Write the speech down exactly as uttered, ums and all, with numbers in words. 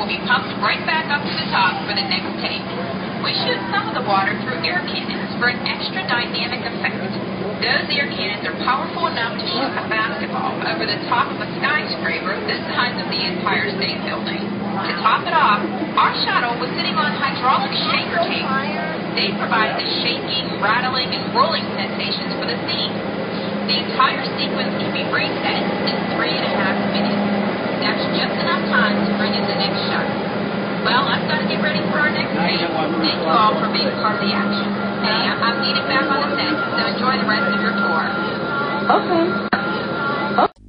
be pumped right back up to the top for the next take. We shoot some of the water through air cannons for an extra dynamic effect. Those air cannons are powerful enough to shoot a basketball over the top of a skyscraper the size of the Empire State Building. To top it off, our shuttle was sitting on hydraulic shaker tanks. They provide the shaking, rattling, and rolling sensations for the scene. The entire sequence can be reset in three and a half minutes. That's just enough time to bring in the next shuttle. Well, I've got to get ready for our next take. Thank you all for being part of the action. Hey, I'm meeting back on the set, so enjoy the rest of your tour. Okay.